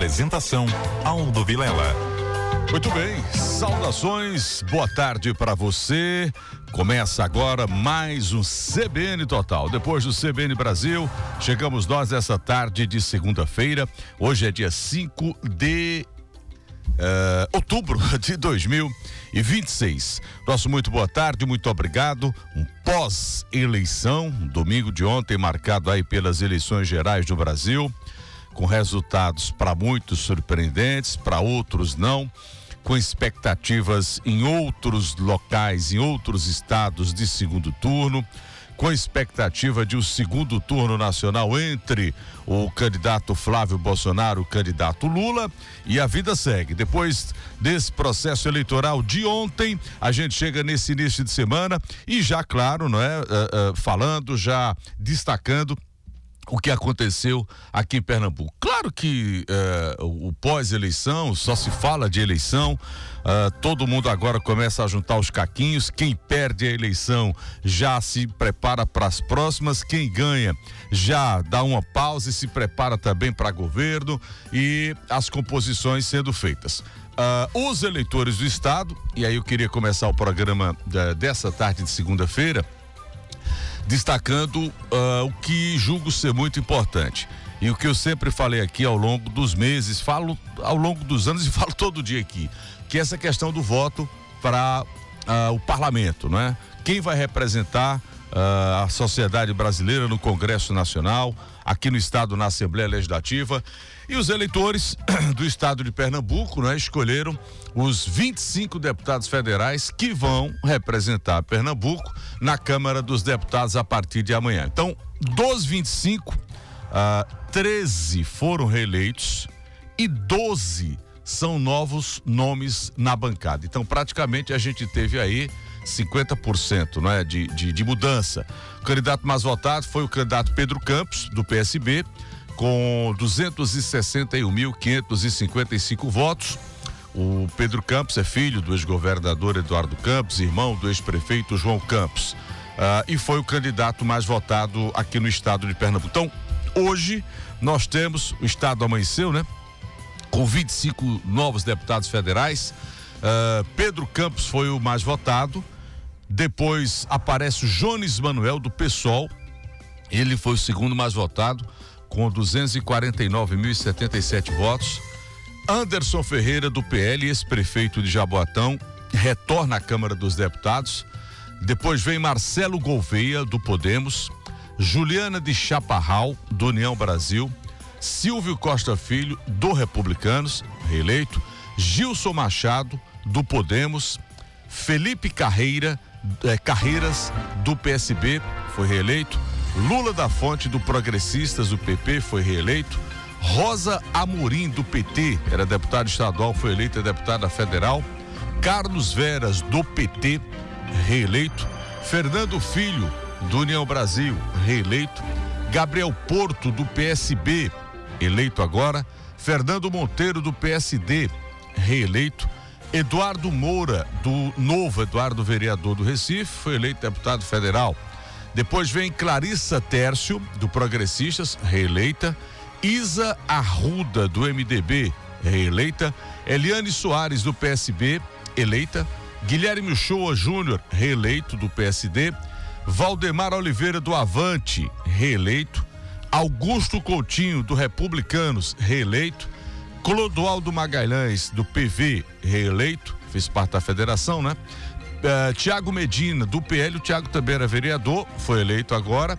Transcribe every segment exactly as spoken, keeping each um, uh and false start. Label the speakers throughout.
Speaker 1: Apresentação Aldo Vilela.
Speaker 2: Muito bem, saudações, boa tarde para você. Começa agora mais um C B N Total. Depois do C B N Brasil, chegamos nós essa tarde de segunda-feira. Hoje é dia cinco de uh, outubro de dois mil e vinte e seis. Nosso muito boa tarde, muito obrigado. Um pós-eleição, domingo de ontem marcado aí pelas eleições gerais do Brasil, com resultados para muitos surpreendentes, para outros não, com expectativas em outros locais, em outros estados de segundo turno, com expectativa de um segundo turno nacional entre o candidato Flávio Bolsonaro e o candidato Lula, e a vida segue. Depois desse processo eleitoral de ontem, a gente chega nesse início de semana e já, claro, não é, uh, uh, falando, já destacando o que aconteceu aqui em Pernambuco. Claro que uh, o pós-eleição, só se fala de eleição, uh, todo mundo agora começa a juntar os caquinhos. Quem perde a eleição já se prepara para as próximas, quem ganha já dá uma pausa e se prepara também para governo e as composições sendo feitas. Uh, os eleitores do estado, e aí eu queria começar o programa uh, dessa tarde de segunda-feira destacando uh, o que julgo ser muito importante e o que eu sempre falei aqui ao longo dos meses, falo ao longo dos anos e falo todo dia aqui, que é essa questão do voto para uh, o parlamento, não é? Quem vai representar uh, a sociedade brasileira no Congresso Nacional, aqui no estado, na Assembleia Legislativa, e os eleitores do estado de Pernambuco, né, escolheram os vinte e cinco deputados federais que vão representar Pernambuco na Câmara dos Deputados a partir de amanhã. Então, dos vinte e cinco, uh, treze foram reeleitos e doze são novos nomes na bancada. Então, praticamente a gente teve aí cinquenta por cento, né, de, de, de mudança. O candidato mais votado foi o candidato Pedro Campos, do P S B, com duzentos e sessenta e um mil, quinhentos e cinquenta e cinco votos. O Pedro Campos é filho do ex-governador Eduardo Campos, irmão do ex-prefeito João Campos, uh, e foi o candidato mais votado aqui no estado de Pernambuco. Então, hoje nós temos, o estado amanheceu, né, com vinte e cinco novos deputados federais. Uh, Pedro Campos foi o mais votado. Depois aparece o Jones Manuel, do PSOL. Ele foi o segundo mais votado, com duzentos e quarenta e nove mil e setenta e sete votos. Anderson Ferreira, do P L, ex-prefeito de Jaboatão, retorna à Câmara dos Deputados. Depois vem Marcelo Gouveia, do Podemos. Juliana de Chaparral, do União Brasil. Silvio Costa Filho, do Republicanos, reeleito. Gilson Machado, do Podemos. Felipe Carreira, eh, Carreiras, do P S B, foi reeleito. Lula da Fonte, do Progressistas, do P P, foi reeleito. Rosa Amorim, do P T, era deputada estadual, foi eleita deputada federal. Carlos Veras, do P T, reeleito. Fernando Filho, do União Brasil, reeleito. Gabriel Porto, do P S B, eleito agora. Fernando Monteiro, do P S D, reeleito. Eduardo Moura, do Novo, Eduardo vereador do Recife, foi eleito deputado federal. Depois vem Clarissa Tércio, do Progressistas, reeleita. Isa Arruda, do M D B, reeleita. Eliane Soares, do P S B, eleita. Guilherme Uchoa Júnior, reeleito, do P S D. Valdemar Oliveira, do Avante, reeleito. Augusto Coutinho, do Republicanos, reeleito. Clodoaldo Magalhães, do P V, reeleito, fez parte da federação, né? Uh, Tiago Medina, do P L, o Tiago também era vereador, foi eleito agora.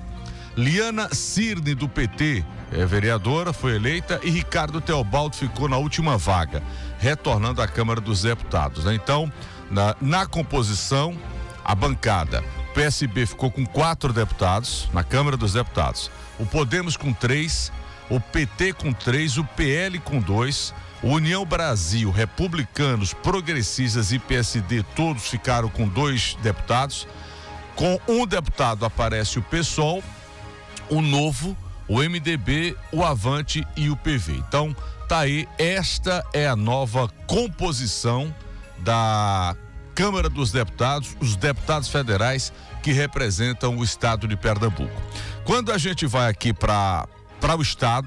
Speaker 2: Liana Cirne, do P T, é vereadora, foi eleita. E Ricardo Teobaldo ficou na última vaga, retornando à Câmara dos Deputados, né? Então, na, na composição, a bancada, o P S B ficou com quatro deputados na Câmara dos Deputados. O Podemos com três, o P T com três, o P L com dois, o União Brasil, Republicanos, Progressistas e P S D, todos ficaram com dois deputados. Com um deputado aparece o PSOL, o Novo, o M D B, o Avante e o P V. Então, tá aí, esta é a nova composição da Câmara dos Deputados, os deputados federais que representam o estado de Pernambuco. Quando a gente vai aqui para para o estado,